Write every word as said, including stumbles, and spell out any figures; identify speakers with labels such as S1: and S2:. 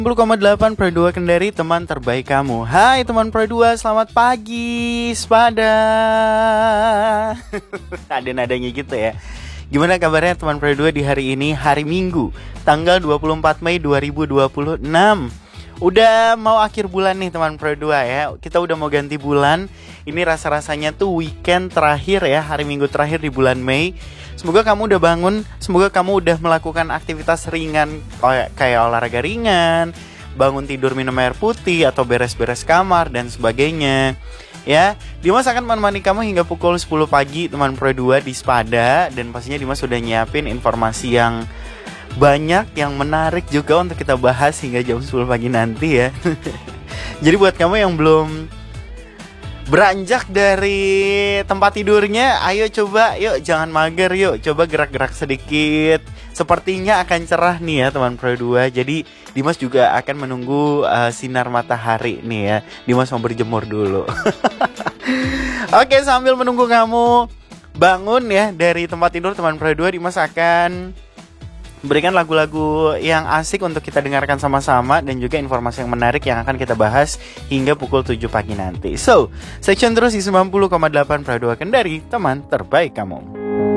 S1: sembilan puluh koma delapan Pro dua Kendari, teman terbaik kamu. Hai teman Pro dua, selamat pagi Spada. Ada nadanya gitu ya. Gimana kabarnya teman Pro dua di hari ini, hari Minggu, tanggal dua puluh empat Mei dua ribu dua puluh enam. Udah mau akhir bulan nih teman Pro dua ya. Kita udah mau ganti bulan. Ini rasa-rasanya tuh weekend terakhir ya, hari Minggu terakhir di bulan Mei. Semoga kamu udah bangun, semoga kamu udah melakukan aktivitas ringan kayak olahraga ringan, bangun tidur minum air putih atau beres-beres kamar dan sebagainya. Ya, Dimas akan menemani kamu hingga pukul sepuluh pagi teman Pro dua di Spada. Dan pastinya Dimas sudah nyiapin informasi yang banyak, yang menarik juga untuk kita bahas hingga jam sepuluh pagi nanti ya. Jadi buat kamu yang belum beranjak dari tempat tidurnya, ayo coba, yuk jangan mager, yuk coba gerak-gerak sedikit. Sepertinya akan cerah nih ya teman Pro dua. Jadi Dimas juga akan menunggu uh, sinar matahari nih ya. Dimas mau berjemur dulu. Oke, sambil menunggu kamu bangun ya dari tempat tidur teman Pro dua, Dimas akan berikan lagu-lagu yang asik untuk kita dengarkan sama-sama dan juga informasi yang menarik yang akan kita bahas hingga pukul tujuh pagi nanti. So, stay tune terus di sembilan puluh koma delapan Pro dua Kendari, teman terbaik kamu.